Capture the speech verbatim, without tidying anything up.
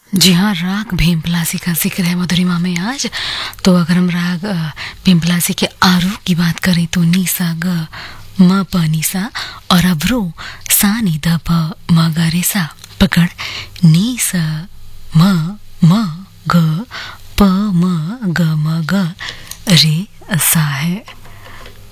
जी हाँ, राग भीमपलासी का जिक्र है मधुरिमा में आज। तो अगर हम राग भीमपलासी के आरूप की बात करें तो नी सा ग म प नी सा और अवरो सा नी ध प म ग रे सा। पकड़ नी स म